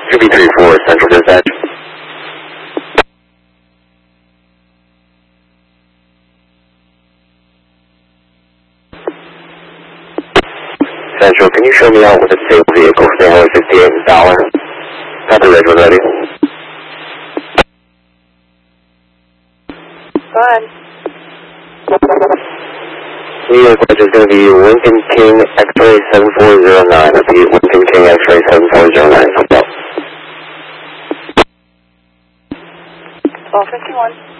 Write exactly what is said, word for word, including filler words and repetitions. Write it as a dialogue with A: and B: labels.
A: two B three four, Central Dispatch. Central, can you show me out with a disabled vehicle for Highway sixty-eight in Fowler? Copy, red, we're ready.
B: Go ahead.
A: New York, which is going to be Lincoln King X-ray seven four zero nine. Repeat, Lincoln King X-ray seven four zero nine.
B: twelve fifty-one.